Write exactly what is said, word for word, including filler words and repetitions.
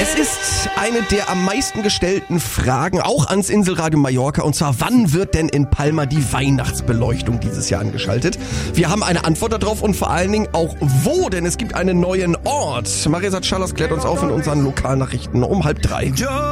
Es ist eine der am meisten gestellten Fragen, auch ans Inselradio Mallorca, und zwar, wann wird denn in Palma die Weihnachtsbeleuchtung dieses Jahr angeschaltet? Wir haben eine Antwort darauf und vor allen Dingen auch wo, denn es gibt einen neuen Ort. Marisa Chalas klärt uns auf in unseren Lokalnachrichten um halb drei.